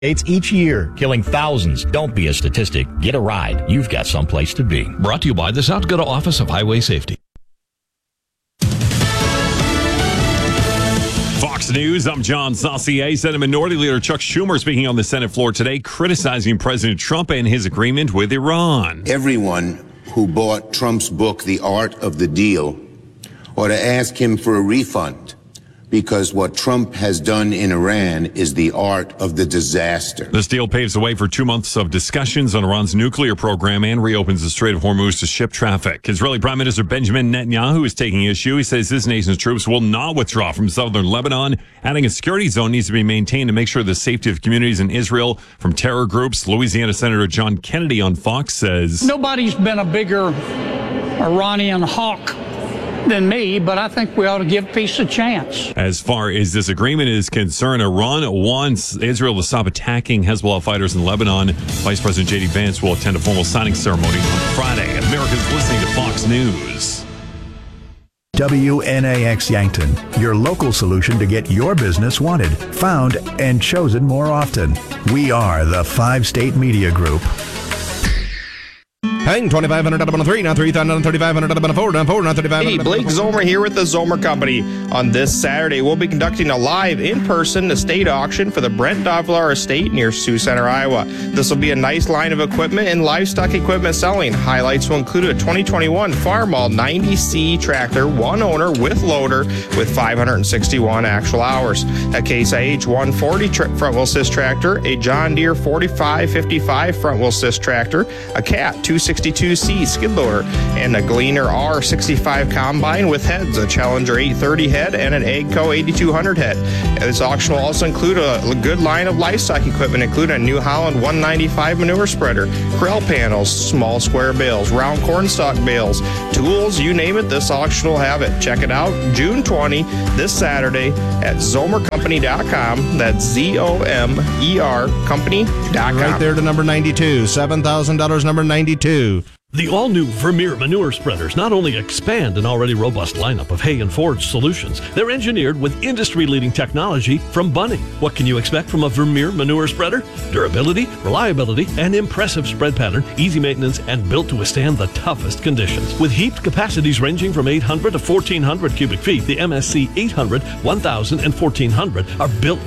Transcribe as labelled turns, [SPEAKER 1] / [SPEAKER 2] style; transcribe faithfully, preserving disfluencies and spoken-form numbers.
[SPEAKER 1] It's each year, killing thousands. Don't be a statistic. Get a ride. You've got someplace to be.
[SPEAKER 2] Brought to you by the South Dakota Office of Highway Safety.
[SPEAKER 3] Fox News, I'm John Saucier. Senate Minority Leader Chuck Schumer speaking on the Senate floor today, criticizing President Trump and his agreement with Iran.
[SPEAKER 4] Everyone who bought Trump's book, The Art of the Deal, ought to ask him for a refund, because what Trump has done in Iran is the art of the disaster.
[SPEAKER 3] This deal paves the way for two months of discussions on Iran's nuclear program and reopens the Strait of Hormuz to ship traffic. Israeli Prime Minister Benjamin Netanyahu is taking issue. He says his nation's troops will not withdraw from southern Lebanon, adding a security zone needs to be maintained to make sure the safety of communities in Israel from terror groups. Louisiana Senator John Kennedy on Fox says,
[SPEAKER 5] nobody's been a bigger Iranian hawk than me, but I think we ought to give peace a chance.
[SPEAKER 3] As far as this agreement is concerned, Iran wants Israel to stop attacking Hezbollah fighters in Lebanon. Vice President J D Vance will attend a formal signing ceremony on Friday. Americans listening to Fox News.
[SPEAKER 6] W N A X Yankton, your local solution to get your business wanted, found, and chosen more often. We are the Five-State Media Group.
[SPEAKER 7] Hang twenty-five hundred up on a three, now three thousand, thirty-five hundred up on a four, now four, now thirty-five hundred.
[SPEAKER 8] Hey, Blake Zomer here with the Zomer Company. On this Saturday, we'll be conducting a live in-person estate auction for the Brent Dovlar Estate near Sioux Center, Iowa. This will be a nice line of equipment and livestock equipment selling. Highlights will include a twenty twenty-one Farmall ninety C tractor, one owner with loader with five hundred sixty-one actual hours. A Case I H one forty tra- front-wheel assist tractor, a John Deere forty-five fifty-five front-wheel assist tractor, a Cat two sixty-two C skid loader, and a Gleaner R sixty-five combine with heads, a Challenger eight thirty head, and an AGCO eighty-two hundred head. This auction will also include a good line of livestock equipment, including a New Holland one ninety-five manure spreader, Krell panels, small square bales, round cornstalk bales, tools, you name it, this auction will have it. Check it out June twentieth, this Saturday at zomer company dot com. That's Z O M E R company dot com.
[SPEAKER 7] Right there to number ninety-two, seven thousand dollars number ninety-two.
[SPEAKER 2] The all-new Vermeer manure spreaders not only expand an already robust lineup of hay and forage solutions, they're engineered with industry-leading technology from Bunning. What can you expect from a Vermeer manure spreader? Durability, reliability, and impressive spread pattern, easy maintenance, and built to withstand the toughest conditions. With heaped capacities ranging from eight hundred to fourteen hundred cubic feet, the M S C eight hundred, one thousand, and fourteen hundred are built